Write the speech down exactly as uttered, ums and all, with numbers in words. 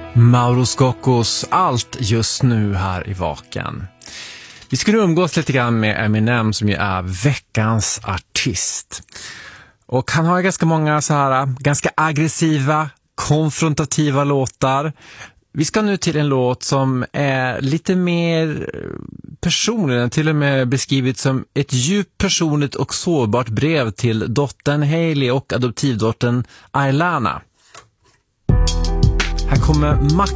Mauro Scoccos Allt just nu här i Vaken. Vi ska nu umgås lite grann med Eminem som ju är veckans artist. Och han har ganska många så här ganska aggressiva, konfrontativa låtar. Vi ska nu till en låt som är lite mer personlig. Den till och med beskrivit som ett djupt personligt och sårbart brev till dottern Hailey och adoptivdottern Ailana. Här kommer Max